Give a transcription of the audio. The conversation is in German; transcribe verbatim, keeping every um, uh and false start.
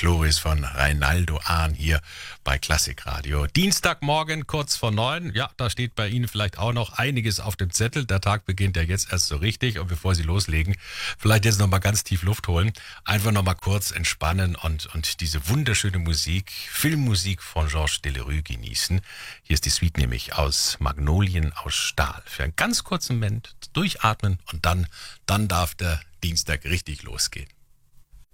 Chloris von Reinaldo Ahn hier bei Klassikradio. Dienstagmorgen kurz vor neun. Ja, da steht bei Ihnen vielleicht auch noch einiges auf dem Zettel. Der Tag beginnt ja jetzt erst so richtig. Und bevor Sie loslegen, vielleicht jetzt nochmal ganz tief Luft holen. Einfach nochmal kurz entspannen und, und diese wunderschöne Musik, Filmmusik von Georges Delerue genießen. Hier ist die Suite nämlich aus Magnolien aus Stahl. Für einen ganz kurzen Moment durchatmen und dann, dann darf der Dienstag richtig losgehen.